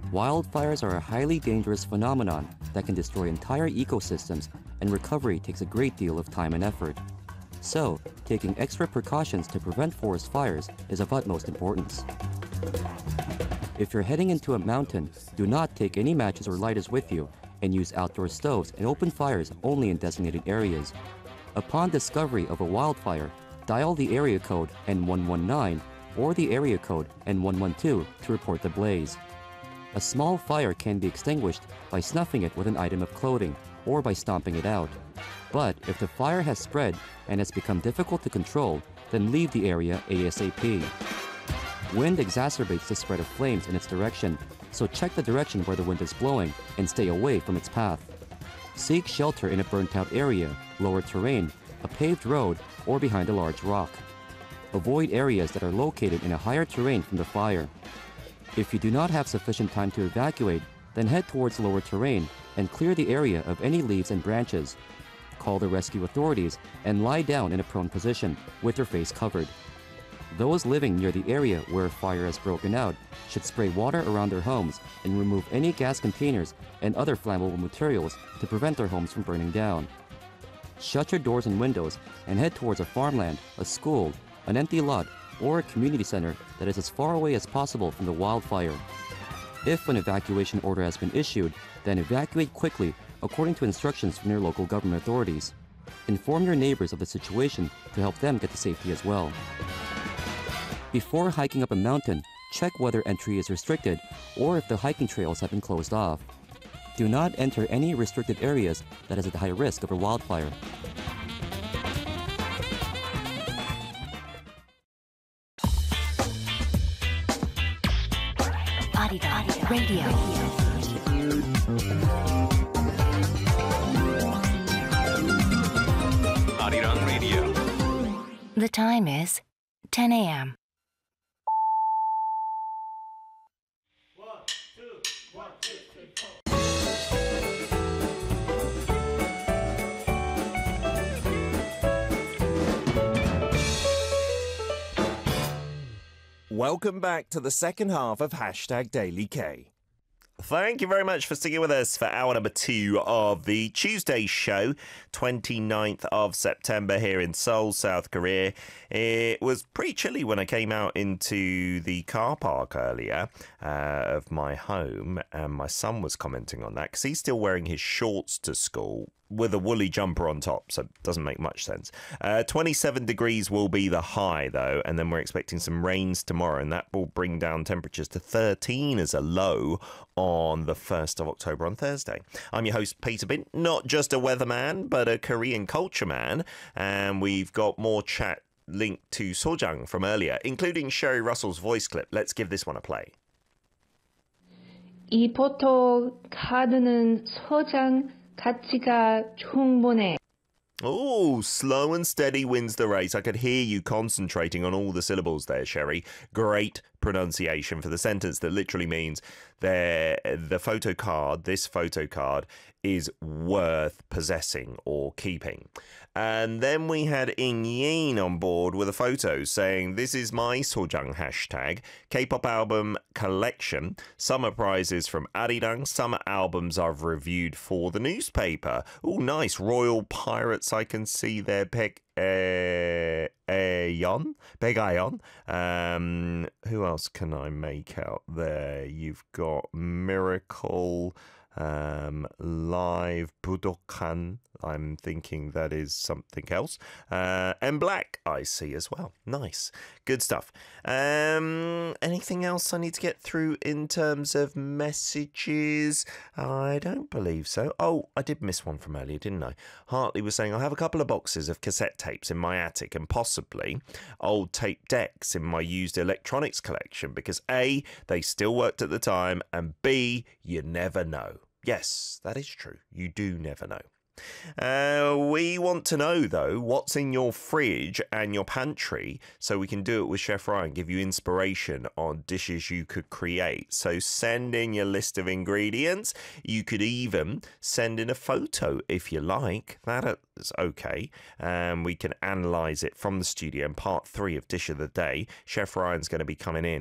Wildfires are a highly dangerous phenomenon that can destroy entire ecosystems, and recovery takes a great deal of time and effort. So, taking extra precautions to prevent forest fires is of utmost importance. If you're heading into a mountain, do not take any matches or lighters with you, and use outdoor stoves and open fires only in designated areas. Upon discovery of a wildfire, dial the area code N119 or the area code N112 to report the blaze. A small fire can be extinguished by snuffing it with an item of clothing or by stomping it out. But if the fire has spread and has become difficult to control, then leave the area ASAP. Wind exacerbates the spread of flames in its direction, so check the direction where the wind is blowing and stay away from its path. Seek shelter in a burnt-out area, lower terrain, a paved road, or behind a large rock. Avoid areas that are located in a higher terrain from the fire. If you do not have sufficient time to evacuate, then head towards lower terrain and clear the area of any leaves and branches. Call the rescue authorities and lie down in a prone position with your face covered. Those living near the area where a fire has broken out should spray water around their homes and remove any gas containers and other flammable materials to prevent their homes from burning down. Shut your doors and windows and head towards a farmland, a school, an empty lot, or a community center that is as far away as possible from the wildfire. If an evacuation order has been issued, then evacuate quickly according to instructions from your local government authorities. Inform your neighbors of the situation to help them get to safety as well. Before hiking up a mountain, check whether entry is restricted or if the hiking trails have been closed off. Do not enter any restricted areas that is at high risk of a wildfire. Arirang Radio. Arirang Radio. The time is 10 a.m. Welcome back to the second half of Hashtag Daily K. Thank you very much for sticking with us for hour number 2 of the Tuesday show, 29th of September here in Seoul, South Korea. It was pretty chilly when I came out into the car park earlier of my home, and my son was commenting on that because he's still wearing his shorts to school with a woolly jumper on top, so it doesn't make much sense. 27 degrees will be the high, though, and then we're expecting some rains tomorrow, and that will bring down temperatures to 13 as a low on the 1st of October on Thursday. I'm your host, Peter Bint, not just a weatherman, but a Korean culture man, and we've got more chat linked to Sojang from earlier, including Sherry Russell's voice clip. Let's give this one a play. 이 포토 카드는 소장 가치가 충분해. Oh, slow and steady wins the race. I could hear you concentrating on all the syllables there, Sherry. Great pronunciation for the sentence that literally means the photo card, this photo card, is worth possessing or keeping. And then we had Ing Yin on board with a photo saying, this is my Sojang hashtag, K-pop album collection, summer prizes from Arirang, summer albums I've reviewed for the newspaper. Oh, nice. Royal Pirates, I can see there. Baekhyun. Who else can I make out there? You've got Miracle, Live, Budokan. I'm thinking that is something else. And Black, I see as well. Nice. Good stuff. Anything else I need to get through in terms of messages? I don't believe so. Oh, I did miss one from earlier, didn't I? Hartley was saying, I have a couple of boxes of cassette tapes in my attic and possibly old tape decks in my used electronics collection because A, they still worked at the time, and B, you never know. Yes, that is true. You do never know. We want to know, though, what's in your fridge and your pantry so we can do it with Chef Ryan, give you inspiration on dishes you could create. So send in your list of ingredients. You could even send in a photo if you like. That is okay. We can analyse it from the studio in part 3 of Dish of the Day. Chef Ryan's going to be coming in